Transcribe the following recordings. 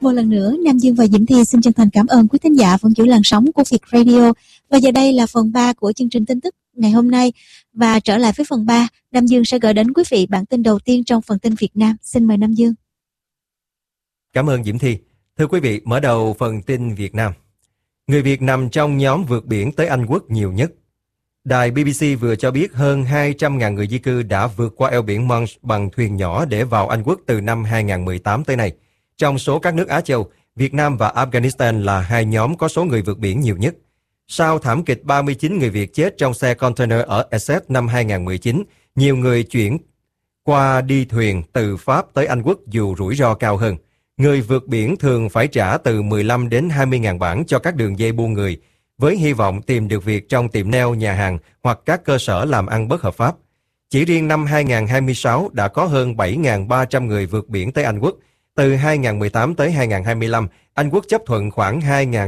Một lần nữa, Nam Dương và Diễm Thi xin chân thành cảm ơn quý thính giả vẫn giữ làn sóng của Việt Radio. Và giờ đây là phần 3 của chương trình tin tức ngày hôm nay. Và trở lại với phần 3, Nam Dương sẽ gửi đến quý vị bản tin đầu tiên trong phần tin Việt Nam. Xin mời Nam Dương. Cảm ơn Diễm Thi. Thưa quý vị, mở đầu phần tin Việt Nam. Người Việt nằm trong nhóm vượt biển tới Anh Quốc nhiều nhất. Đài BBC vừa cho biết hơn 200.000 người di cư đã vượt qua eo biển Manche bằng thuyền nhỏ để vào Anh Quốc từ năm 2018 tới nay. Trong số các nước Á Châu, Việt Nam và Afghanistan là hai nhóm có số người vượt biển nhiều nhất. Sau thảm kịch 39 người Việt chết trong xe container ở Essex năm 2019, nhiều người chuyển qua đi thuyền từ Pháp tới Anh Quốc dù rủi ro cao hơn. Người vượt biển thường phải trả từ 15 đến 20.000 bảng cho các đường dây buôn người, với hy vọng tìm được việc trong tiệm nail, nhà hàng hoặc các cơ sở làm ăn bất hợp pháp. Chỉ riêng năm 2026 đã có hơn 7.300 người vượt biển tới Anh Quốc. Từ 2018 tới 2025, Anh Quốc chấp thuận khoảng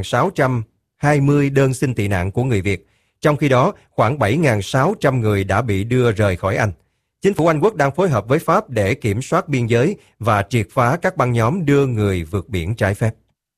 2.620 đơn xin tị nạn của người Việt. Trong khi đó, khoảng 7.600 người đã bị đưa rời khỏi Anh. Chính phủ Anh Quốc đang phối hợp với Pháp để kiểm soát biên giới và triệt phá các băng nhóm đưa người vượt biển trái phép.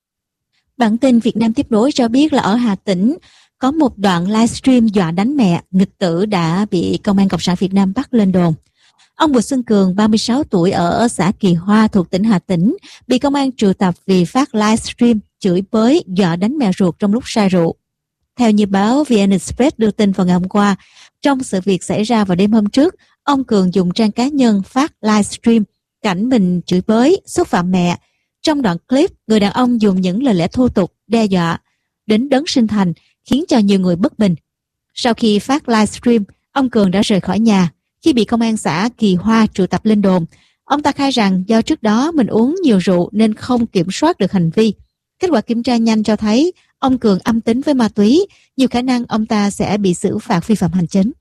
Bản tin Việt Nam tiếp nối cho biết là ở Hà Tĩnh có một đoạn livestream dọa đánh mẹ nghịch tử đã bị Công an Cộng sản Việt Nam bắt lên đồn. Ông Bùi Xuân Cường, 36 tuổi ở xã Kỳ Hoa thuộc tỉnh Hà Tĩnh, bị công an triệu tập vì phát livestream chửi bới dọa đánh mẹ ruột trong lúc say rượu. Theo như báo VN Express đưa tin vào ngày hôm qua, trong sự việc xảy ra vào đêm hôm trước, ông Cường dùng trang cá nhân phát livestream cảnh mình chửi bới, xúc phạm mẹ. Trong đoạn clip, người đàn ông dùng những lời lẽ thô tục, đe dọa đến đấng sinh thành, khiến cho nhiều người bất bình. Sau khi phát livestream, ông Cường đã rời khỏi nhà. Khi bị công an xã Kỳ Hoa triệu tập lên đồn, ông ta khai rằng do trước đó mình uống nhiều rượu nên không kiểm soát được hành vi. Kết quả kiểm tra nhanh cho thấy ông Cường âm tính với ma túy, nhiều khả năng ông ta sẽ bị xử phạt vi phạm hành chính.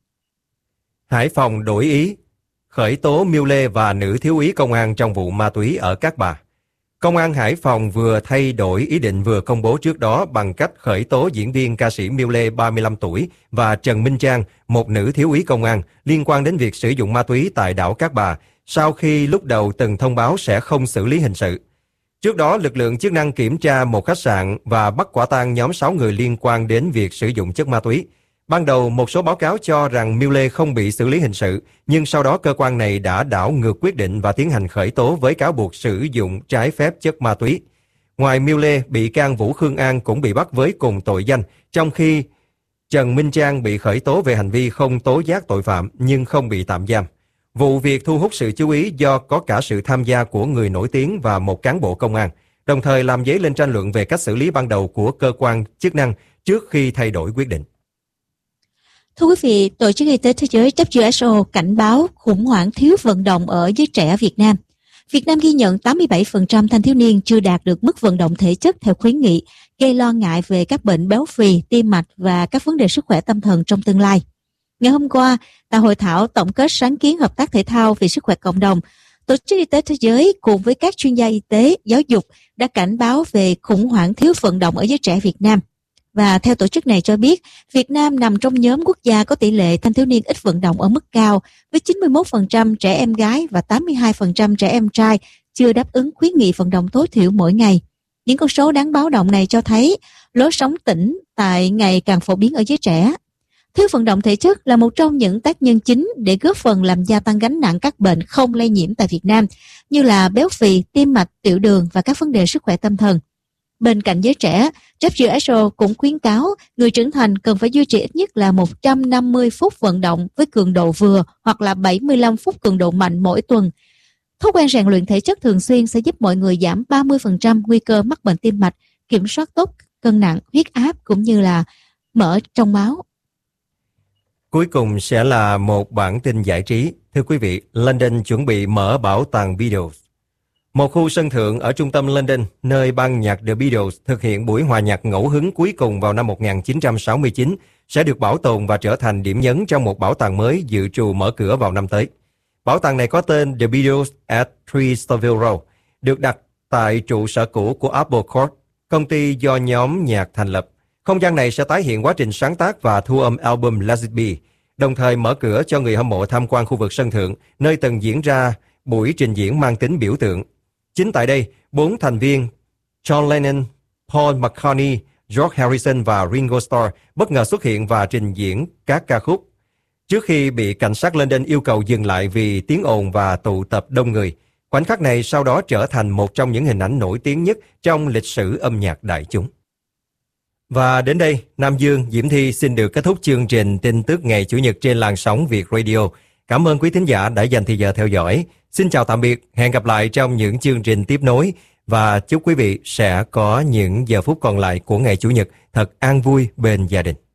Hải Phòng đổi ý, khởi tố Miêu Lê và nữ thiếu úy công an trong vụ ma túy ở Cát Bà. Công an Hải Phòng vừa thay đổi ý định vừa công bố trước đó bằng cách khởi tố diễn viên ca sĩ Miêu Lê 35 tuổi và Trần Minh Trang, một nữ thiếu úy công an, liên quan đến việc sử dụng ma túy tại đảo Cát Bà, sau khi lúc đầu từng thông báo sẽ không xử lý hình sự. Trước đó, lực lượng chức năng kiểm tra một khách sạn và bắt quả tang nhóm 6 người liên quan đến việc sử dụng chất ma túy. Ban đầu, một số báo cáo cho rằng Miêu Lê không bị xử lý hình sự, nhưng sau đó cơ quan này đã đảo ngược quyết định và tiến hành khởi tố với cáo buộc sử dụng trái phép chất ma túy. Ngoài Miêu Lê, bị can Vũ Khương An cũng bị bắt với cùng tội danh, trong khi Trần Minh Trang bị khởi tố về hành vi không tố giác tội phạm nhưng không bị tạm giam. Vụ việc thu hút sự chú ý do có cả sự tham gia của người nổi tiếng và một cán bộ công an, đồng thời làm dấy lên tranh luận về cách xử lý ban đầu của cơ quan chức năng trước khi thay đổi quyết định. Thưa quý vị, Tổ chức Y tế Thế giới WHO cảnh báo khủng hoảng thiếu vận động ở giới trẻ Việt Nam. Việt Nam ghi nhận 87% thanh thiếu niên chưa đạt được mức vận động thể chất theo khuyến nghị, gây lo ngại về các bệnh béo phì, tim mạch và các vấn đề sức khỏe tâm thần trong tương lai. Ngày hôm qua, tại hội thảo tổng kết sáng kiến hợp tác thể thao vì sức khỏe cộng đồng, Tổ chức Y tế Thế giới cùng với các chuyên gia y tế, giáo dục đã cảnh báo về khủng hoảng thiếu vận động ở giới trẻ Việt Nam. Và theo tổ chức này cho biết, Việt Nam nằm trong nhóm quốc gia có tỷ lệ thanh thiếu niên ít vận động ở mức cao, với 91% trẻ em gái và 82% trẻ em trai chưa đáp ứng khuyến nghị vận động tối thiểu mỗi ngày. Những con số đáng báo động này cho thấy lối sống tĩnh tại ngày càng phổ biến ở giới trẻ. Thiếu vận động thể chất là một trong những tác nhân chính để góp phần làm gia tăng gánh nặng các bệnh không lây nhiễm tại Việt Nam, như là béo phì, tim mạch, tiểu đường và các vấn đề sức khỏe tâm thần. Bên cạnh giới trẻ, WHO cũng khuyến cáo người trưởng thành cần phải duy trì ít nhất là 150 phút vận động với cường độ vừa hoặc là 75 phút cường độ mạnh mỗi tuần. Thói quen rèn luyện thể chất thường xuyên sẽ giúp mọi người giảm 30% nguy cơ mắc bệnh tim mạch, kiểm soát tốt cân nặng, huyết áp cũng như là mỡ trong máu. Cuối cùng sẽ là một bản tin giải trí. Thưa quý vị, London chuẩn bị mở bảo tàng Beatles. Một khu sân thượng ở trung tâm London, nơi ban nhạc The Beatles thực hiện buổi hòa nhạc ngẫu hứng cuối cùng vào năm 1969, sẽ được bảo tồn và trở thành điểm nhấn trong một bảo tàng mới dự trù mở cửa vào năm tới. Bảo tàng này có tên The Beatles at 3 Savile Row, được đặt tại trụ sở cũ của Apple Corps, công ty do nhóm nhạc thành lập. Không gian này sẽ tái hiện quá trình sáng tác và thu âm album Let It Be, đồng thời mở cửa cho người hâm mộ tham quan khu vực sân thượng, nơi từng diễn ra buổi trình diễn mang tính biểu tượng. Chính tại đây, 4 thành viên John Lennon, Paul McCartney, George Harrison và Ringo Starr bất ngờ xuất hiện và trình diễn các ca khúc. Trước khi bị cảnh sát London yêu cầu dừng lại vì tiếng ồn và tụ tập đông người, khoảnh khắc này sau đó trở thành một trong những hình ảnh nổi tiếng nhất trong lịch sử âm nhạc đại chúng. Và đến đây, Nam Dương, Diễm Thi xin được kết thúc chương trình tin tức ngày Chủ nhật trên làn sóng Việt Radio. Cảm ơn quý thính giả đã dành thời giờ theo dõi. Xin chào tạm biệt, hẹn gặp lại trong những chương trình tiếp nối và chúc quý vị sẽ có những giờ phút còn lại của ngày Chủ nhật thật an vui bên gia đình.